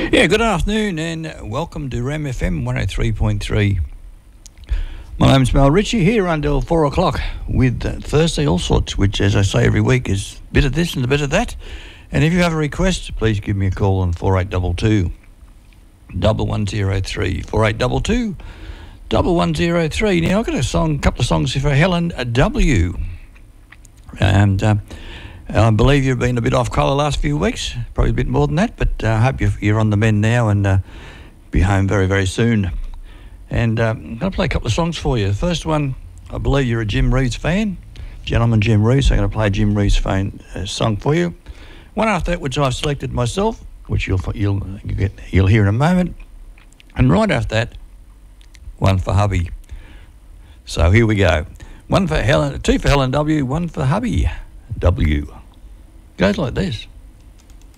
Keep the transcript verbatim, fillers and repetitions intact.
Yeah, good afternoon and welcome to Ram F M one oh three point three. My name's Mel Ritchie, here until four o'clock with uh, Thursday All Sorts, which, as I say every week, is a bit of this and a bit of that. And if you have a request, please give me a call on four eight two two, one one zero three, four eight two two, one one zero three. Now, I've got a song, couple of songs here for Helen W. And uh, I believe you've been a bit off colour the last few weeks, probably a bit more than that, but I uh, hope you're, you're on the mend now and uh, be home very, very soon. And uh, I'm going to play a couple of songs for you. The first one, I believe you're a Jim Reeves fan, gentleman Jim Reeves, so I'm going to play a Jim Reeves fan, uh, song for you. One after that, which I've selected myself, which you'll you'll you'll, get, you'll hear in a moment. And right after that, one for hubby. So here we go. One for Helen, two for Helen W, one for hubby W. Goes like this.